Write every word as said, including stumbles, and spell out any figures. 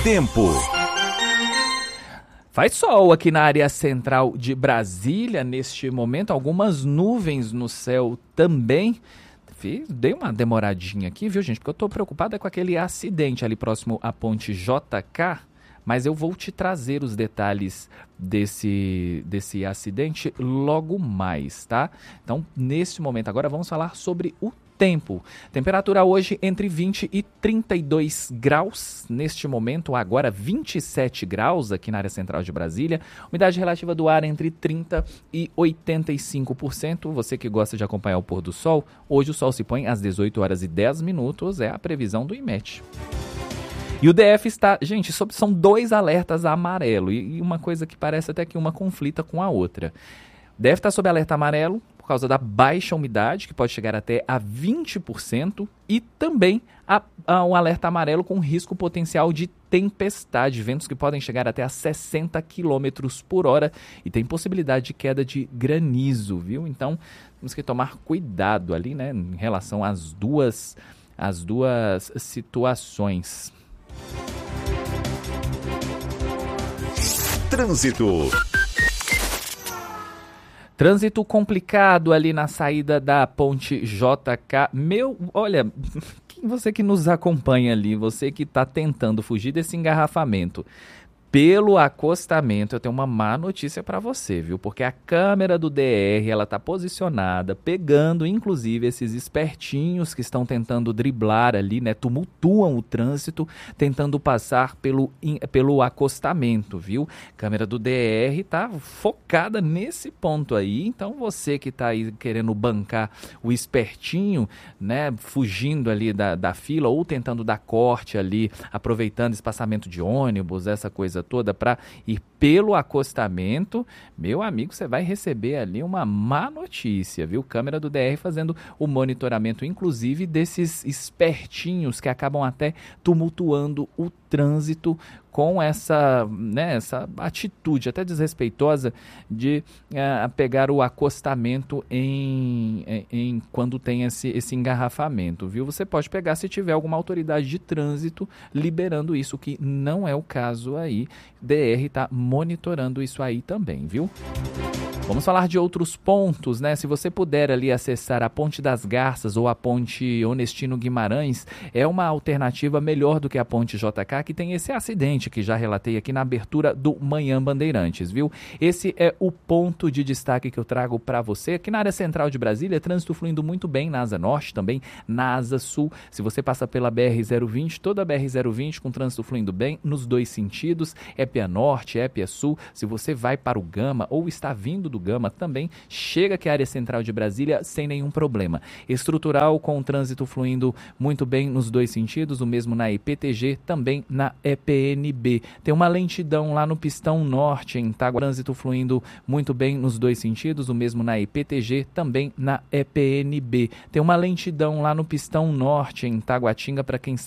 Tempo. Faz sol aqui na área central de Brasília neste momento, algumas nuvens no céu também. Dei uma demoradinha aqui, viu, gente? Porque eu tô preocupada com aquele acidente ali próximo à ponte J K, mas eu vou te trazer os detalhes desse, desse acidente logo mais, tá? Então, nesse momento agora, vamos falar sobre o tempo. Temperatura hoje entre vinte e trinta e dois graus, neste momento agora vinte e sete graus aqui na área central de Brasília. Umidade relativa do ar entre trinta e oitenta e cinco por cento. Você que gosta de acompanhar o pôr do sol, hoje o sol se põe às dezoito horas e dez minutos, é a previsão do IMET. E o D F está, gente, são dois alertas amarelo e uma coisa que parece até que uma conflita com a outra. O D F está sob alerta amarelo por causa da baixa umidade, que pode chegar até a vinte por cento, e também a, a um alerta amarelo com risco potencial de tempestade, ventos que podem chegar até a sessenta quilômetros por hora e tem possibilidade de queda de granizo, viu? Então, temos que tomar cuidado ali, né, em relação às duas, às duas situações. Trânsito. Trânsito complicado ali na saída da ponte J K. Meu, olha, você que nos acompanha ali, você que está tentando fugir desse engarrafamento pelo acostamento, eu tenho uma má notícia para você, viu? Porque a câmera do D R, ela está posicionada, pegando inclusive esses espertinhos que estão tentando driblar ali, né? Tumultuam o trânsito, tentando passar pelo, pelo acostamento, viu? A câmera do D R está focada nesse ponto aí, então você que está aí querendo bancar o espertinho, né? Fugindo ali da, da fila ou tentando dar corte ali, aproveitando espaçamento de ônibus, essa coisa toda para ir pelo acostamento, meu amigo, você vai receber ali uma má notícia, viu? Câmera do D R fazendo o monitoramento, inclusive, desses espertinhos que acabam até tumultuando o trânsito com essa, né, essa atitude até desrespeitosa de uh, pegar o acostamento em, em, em quando tem esse, esse engarrafamento, viu? Você pode pegar se tiver alguma autoridade de trânsito liberando isso, que não é o caso aí. D R está monitorando isso aí também, viu? Vamos falar de outros pontos, né? Se você puder ali acessar a Ponte das Garças ou a Ponte Onestino Guimarães, é uma alternativa melhor do que a Ponte J K, que tem esse acidente que já relatei aqui na abertura do Manhã Bandeirantes, viu? Esse é o ponto de destaque que eu trago para você. Aqui na área central de Brasília, trânsito fluindo muito bem na Asa Norte, também na Asa Sul. Se você passa pela B R zero vinte, toda a B R zero vinte com trânsito fluindo bem nos dois sentidos, Épia Norte, Épia Sul. Se você vai para o Gama ou está vindo do Gama, também chega aqui à área central de Brasília sem nenhum problema. Estrutural com o trânsito fluindo muito bem nos dois sentidos, o mesmo na I P T G, também na E P N B. Tem uma lentidão lá no Pistão Norte, em Itaguatinga, trânsito fluindo muito bem nos dois sentidos, o mesmo na I P T G, também na E P N B. Tem uma lentidão lá no Pistão Norte, em Itaguatinga, para quem